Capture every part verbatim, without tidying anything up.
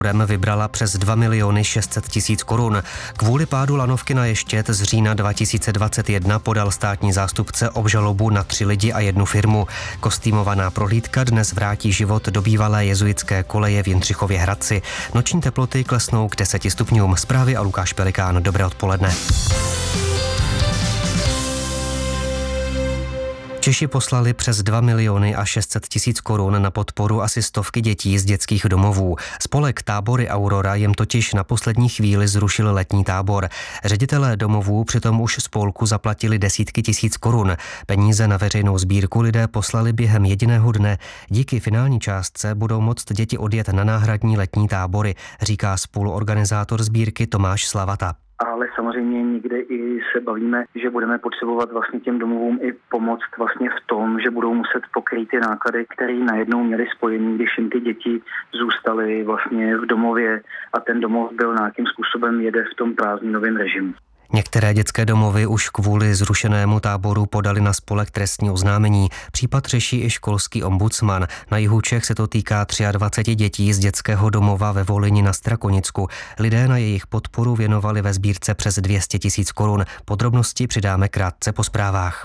vybrala přes dva miliony šest set tisíc korun. Kvůli pádu lanovky na Ještěd z října dva tisíce dvacet jedna podal státní zástupce obžalobu na tři lidi a jednu firmu. Kostýmovaná prohlídka dnes vrátí život do bývalé jezuitské koleje v Jindřichově Hradci. Noční teploty klesnou k deseti stupňům. Zprávy a Lukáš Pelikán. Dobré odpoledne. Češi poslali přes dva miliony a šest set tisíc korun na podporu asi stovky dětí z dětských domovů. Spolek Tábory Aurora jim totiž na poslední chvíli zrušil letní tábor. Ředitelé domovů přitom už spolku zaplatili desítky tisíc korun. Peníze na veřejnou sbírku lidé poslali během jediného dne. Díky finální částce budou moct děti odjet na náhradní letní tábory, říká spoluorganizátor sbírky Tomáš Slavata. Ale samozřejmě někde i se bavíme, že budeme potřebovat vlastně těm domovům i pomoct vlastně v tom, že budou muset pokrýt ty náklady, které najednou měli spojený, když jim ty děti zůstaly vlastně v domově a ten domov byl nějakým způsobem jede v tom prázdninovém režimu. Některé dětské domovy už kvůli zrušenému táboru podali na spolek trestní oznámení. Případ řeší i školský ombudsman. Na jihu Čech se to týká dvacet tři dětí z dětského domova ve Volyni na Strakonicku. Lidé na jejich podporu věnovali ve sbírce přes dvě stě tisíc korun. Podrobnosti přidáme krátce po zprávách.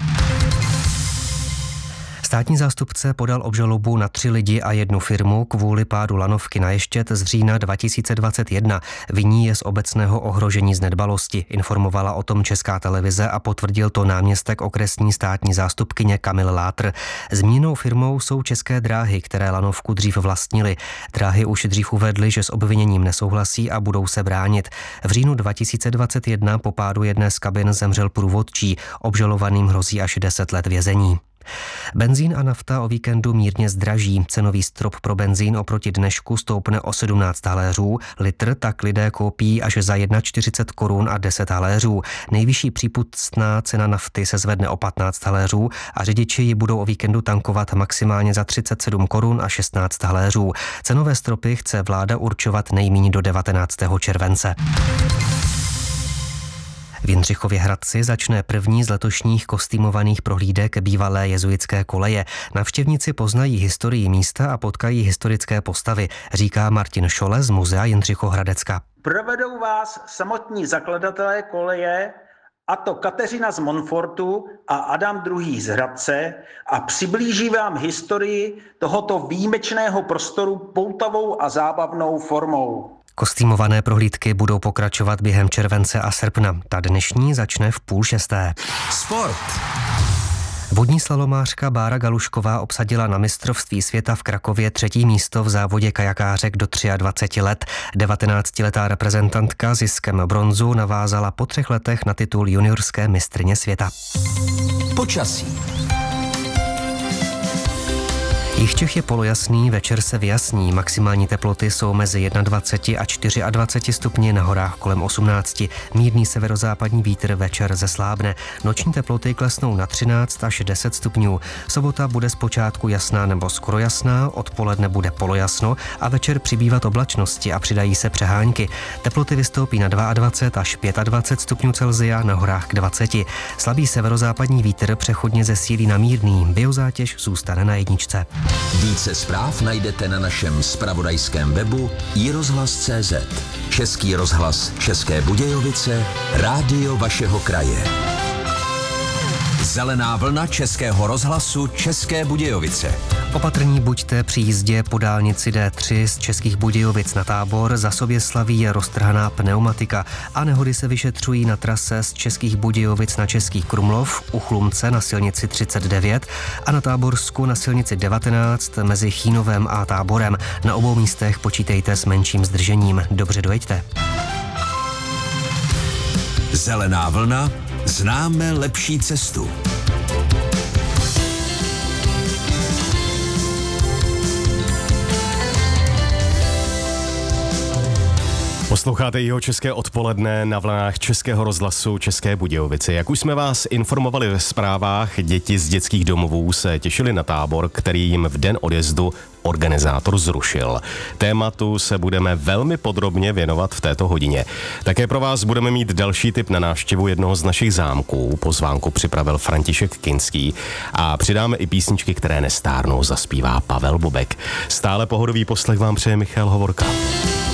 Státní zástupce podal obžalobu na tři lidi a jednu firmu kvůli pádu lanovky na Ještěd z října dva tisíce dvacet jedna. Viní je z obecného ohrožení z nedbalosti, informovala o tom Česká televize a potvrdil to náměstek okresní státní zástupkyně Kamil Látr. Zmíněnou firmou jsou České dráhy, které lanovku dřív vlastnily. Dráhy už dřív uvedly, že s obviněním nesouhlasí a budou se bránit. V říjnu dva tisíce dvacet jedna po pádu jedné z kabin zemřel průvodčí. Obžalovaným hrozí až deset let vězení. Benzín a nafta o víkendu mírně zdraží. Cenový strop pro benzín oproti dnešku stoupne o sedmnáct haléřů. Litr tak lidé koupí až za čtyřicet jedna korun a deset haléřů. Nejvyšší přípustná cena nafty se zvedne o patnáct haléřů a řidiči ji budou o víkendu tankovat maximálně za třicet sedm korun a šestnáct haléřů. Cenové stropy chce vláda určovat nejméně do devatenáctého července. V Jindřichově Hradci začne první z letošních kostýmovaných prohlídek bývalé jezuitské koleje. Navštěvníci poznají historii místa a potkají historické postavy, říká Martin Šole z Muzea Jindřichohradecka. Provedou vás samotní zakladatelé koleje, a to Kateřina z Montfortu a Adam druhý. z Hradce, a přiblíží vám historii tohoto výjimečného prostoru poutavou a zábavnou formou. Kostýmované prohlídky budou pokračovat během července a srpna. Ta dnešní začne v půl šesté. Sport. Vodní slalomářka Bára Galušková obsadila na mistrovství světa v Krakově třetí místo v závodě kajakářek do dvacet tři let. devatenáctiletá reprezentantka ziskem bronzu navázala po třech letech na titul juniorské mistryně světa. Počasí. Jih Čech je polojasný, večer se vyjasní. Maximální teploty jsou mezi dvacet jedna a dvacet čtyři stupni, na horách kolem osmnáct. Mírný severozápadní vítr večer zeslábne. Noční teploty klesnou na třináct až deset stupňů. Sobota bude zpočátku jasná nebo skoro jasná, odpoledne bude polojasno a večer přibývat oblačnosti a přidají se přehánky. Teploty vystoupí na dvacet dva až dvacet pět stupňů Celsia, na horách k dvaceti. Slabý severozápadní vítr přechodně zesílí na mírný. Biozátěž zůstane na jedničce. Více zpráv najdete na našem zpravodajském webu i rozhlas tečka cé zet. Český rozhlas České Budějovice, rádio vašeho kraje. Zelená vlna Českého rozhlasu České Budějovice. Opatrní buďte při jízdě po dálnici D tři z Českých Budějovic na Tábor, za Soběslaví je roztrhaná pneumatika a nehody se vyšetřují na trase z Českých Budějovic na Český Krumlov, u Chlumce na silnici třicet devět a na Táborsku na silnici devatenáct mezi Chínovem a Táborem. Na obou místech počítejte s menším zdržením. Dobře dojeďte. Zelená vlna. Známe lepší cestu. Posloucháte jeho české odpoledne na vlnách Českého rozhlasu České Budějovice. Jak už jsme vás informovali ve zprávách, děti z dětských domovů se těšily na tábor, který jim v den odjezdu organizátor zrušil. Tématu se budeme velmi podrobně věnovat v této hodině. Také pro vás budeme mít další tip na návštěvu jednoho z našich zámků. Pozvánku připravil František Kinský a přidáme i písničky, které nestárnou, zaspívá Pavel Bobek. Stále pohodový poslech vám přeje Michal Hovorka.